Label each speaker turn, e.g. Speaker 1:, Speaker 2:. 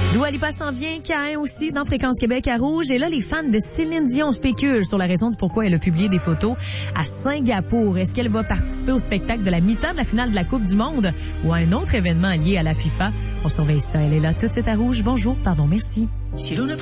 Speaker 1: Dua Lipa s'en vient, Caïn aussi, dans Fréquence Québec à Rouge. Et là, les fans de Céline Dion spéculent sur la raison du pourquoi elle a publié des photos à Singapour. Est-ce qu'elle va participer au spectacle de la mi-temps de la finale de la Coupe du Monde ou à un autre événement lié à la FIFA? On surveille ça. Elle est là tout de suite à Rouge. Bonjour, pardon, merci.